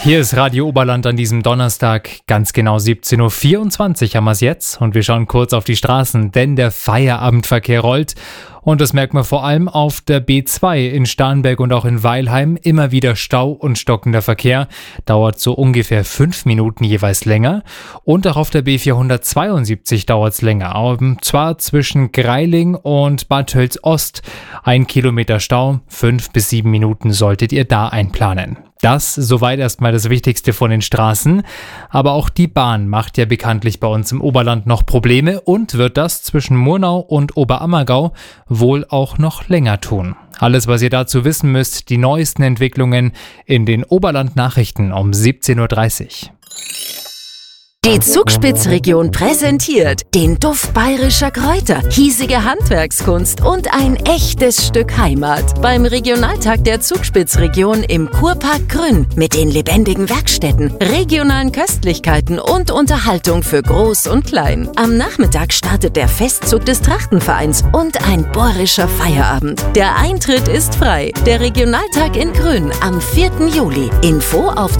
Hier ist Radio Oberland an diesem Donnerstag, ganz genau 17.24 Uhr haben wir es jetzt und wir schauen kurz auf die Straßen, denn der Feierabendverkehr rollt und das merkt man vor allem auf der B2 in Starnberg und auch in Weilheim. Immer wieder Stau und stockender Verkehr, dauert so ungefähr 5 Minuten jeweils länger und auch auf der B472 dauert es länger, und zwar zwischen Greiling und Bad Tölz-Ost. 1 Kilometer Stau, 5 bis 7 Minuten solltet ihr da einplanen. Das soweit erstmal das Wichtigste von den Straßen, aber auch die Bahn macht ja bekanntlich bei uns im Oberland noch Probleme und wird das zwischen Murnau und Oberammergau wohl auch noch länger tun. Alles, was ihr dazu wissen müsst, die neuesten Entwicklungen in den Oberland-Nachrichten um 17.30 Uhr. Die Zugspitzregion präsentiert den Duft bayerischer Kräuter, hiesige Handwerkskunst und ein echtes Stück Heimat beim Regionaltag der Zugspitzregion im Kurpark Grün mit den lebendigen Werkstätten, regionalen Köstlichkeiten und Unterhaltung für Groß und Klein. Am Nachmittag startet der Festzug des Trachtenvereins und ein bohrischer Feierabend. Der Eintritt ist frei. Der Regionaltag in Grün am 4. Juli. Info auf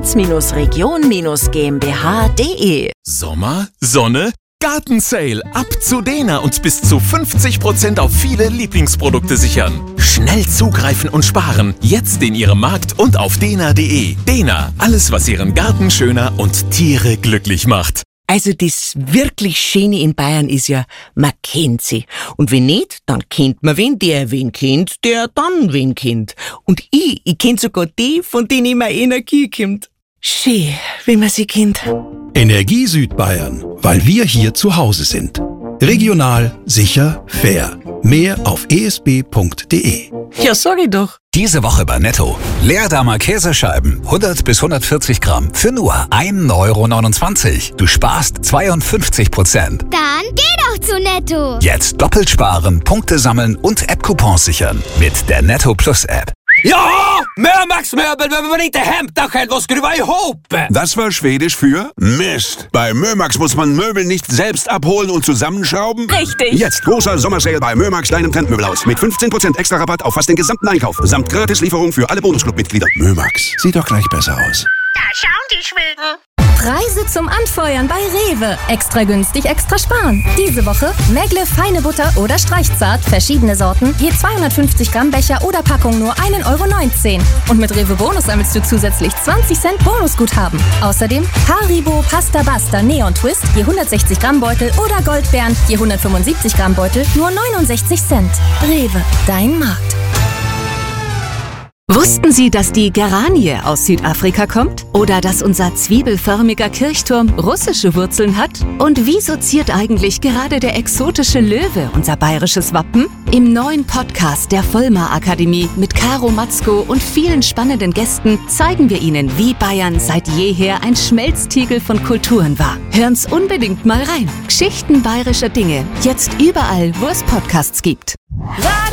zugspitz-region-gmbh.de. Sommer, Sonne, Gartensale. Ab zu Dena und bis zu 50% auf viele Lieblingsprodukte sichern. Schnell zugreifen und sparen. Jetzt in Ihrem Markt und auf dena.de. Dena, alles was Ihren Garten schöner und Tiere glücklich macht. Also das wirklich Schöne in Bayern ist ja, man kennt sie. Und wenn nicht, dann kennt man wen, der wen kennt, der dann wen kennt. Und ich kenn sogar die, von denen immer Energie kommt. Schön, wie man sie kennt. Energie Südbayern, weil wir hier zu Hause sind. Regional, sicher, fair. Mehr auf esb.de. Ja, sag ich doch. Diese Woche bei Netto. Leerdamer Käsescheiben, 100 bis 140 Gramm, für nur 1,29 €. Du sparst 52%. Dann geh doch zu Netto. Jetzt doppelt sparen, Punkte sammeln und App-Coupons sichern. Mit der Netto Plus App. Ja, Mömax-Möbel, wenn man nicht Hemd was drüber hoppen. Das war Schwedisch für Mist. Bei Mömax muss man Möbel nicht selbst abholen und zusammenschrauben. Richtig. Jetzt großer Sommersale bei Mömax, deinem Trendmöbelhaus. Mit 15% extra Rabatt auf fast den gesamten Einkauf. Samt Gratislieferung für alle Bonusclub-Mitglieder. Mömax, sieht doch gleich besser aus. Da schauen die Schweden. Preise zum Anfeuern bei Rewe. Extra günstig, extra sparen. Diese Woche Megle feine Butter oder Streichzart, verschiedene Sorten, je 250 Gramm Becher oder Packung nur 1,19 €. Und mit Rewe Bonus sammelst du zusätzlich 20 Cent Bonusguthaben. Außerdem Haribo Pasta Basta Neon Twist, je 160 Gramm Beutel oder Goldbeeren, je 175 Gramm Beutel, nur 69 Cent. Rewe, dein Markt. Wussten Sie, dass die Geranie aus Südafrika kommt? Oder dass unser zwiebelförmiger Kirchturm russische Wurzeln hat? Und wieso ziert eigentlich gerade der exotische Löwe unser bayerisches Wappen? Im neuen Podcast der Vollmar Akademie mit Caro Matzko und vielen spannenden Gästen zeigen wir Ihnen, wie Bayern seit jeher ein Schmelztiegel von Kulturen war. Hören's unbedingt mal rein. Geschichten bayerischer Dinge. Jetzt überall, wo es Podcasts gibt.